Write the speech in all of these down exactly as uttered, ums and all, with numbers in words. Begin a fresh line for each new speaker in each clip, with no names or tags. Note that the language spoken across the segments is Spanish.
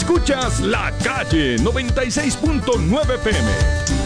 Escuchas La Calle noventa y seis punto nueve P M.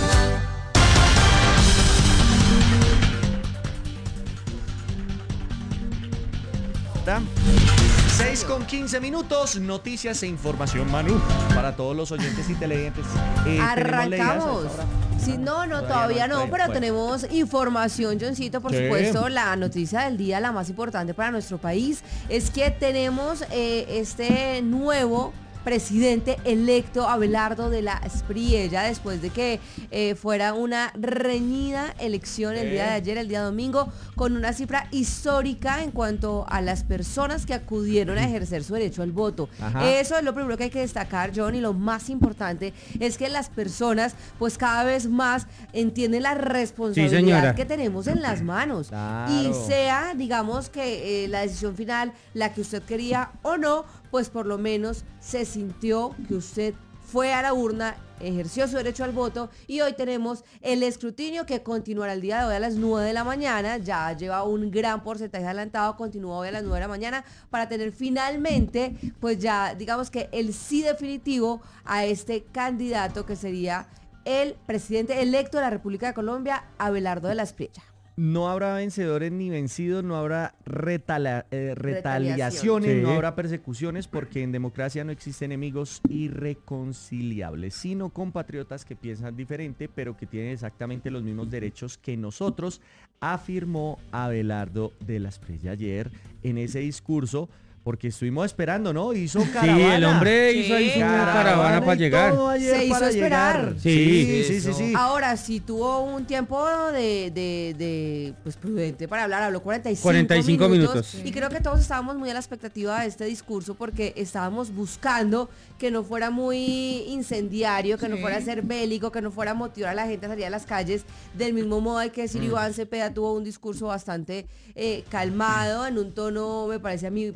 seis con quince minutos, noticias e información, Manu, para todos los oyentes y televidentes.
Eh, Arrancamos. Sí, no, no, todavía, todavía no, no pero bueno. Tenemos información, Johncito, por ¿Qué? supuesto. La noticia del día, la más importante para nuestro país, es que tenemos eh, este nuevo presidente electo, Abelardo de la Espriella, después de que eh, fuera una reñida elección el día de ayer, el día domingo, con una cifra histórica en cuanto a las personas que acudieron a ejercer su derecho al voto. Ajá. Eso es lo primero que hay que destacar, John, y lo más importante es que las personas pues cada vez más entienden la responsabilidad sí, que tenemos en las manos. Claro. Y sea, digamos que eh, la decisión final, la que usted quería o no, pues por lo menos se sintió que usted fue a la urna, ejerció su derecho al voto y hoy tenemos el escrutinio que continuará el día de hoy a las nueve de la mañana, ya lleva un gran porcentaje adelantado, continúa hoy a las nueve de la mañana para tener finalmente, pues ya digamos que el sí definitivo a este candidato que sería el presidente electo de la República de Colombia, Abelardo de la Espriella.
No habrá vencedores ni vencidos, no habrá retala, eh, retaliaciones, sí. no habrá persecuciones, porque en democracia no existen enemigos irreconciliables, sino compatriotas que piensan diferente, pero que tienen exactamente los mismos derechos que nosotros, afirmó Abelardo de la Espriella ayer en ese discurso. Porque estuvimos esperando, ¿no? Hizo caravana.
Sí, el hombre sí. hizo ahí su caravana, caravana para llegar.
Se hizo
para
esperar.
Llegar.
Sí,
sí, sí, sí, sí.
Ahora, sí tuvo un tiempo de, de, de pues prudente para hablar. Habló cuarenta y cinco,
cuarenta y cinco minutos. minutos.
Sí. Y creo que todos estábamos muy a la expectativa de este discurso porque estábamos buscando que no fuera muy incendiario, que sí. no fuera a ser bélico, que no fuera a motivar a la gente a salir a las calles. Del mismo modo hay que decir, mm. Iván Cepeda tuvo un discurso bastante eh, calmado, en un tono, me parece a mí,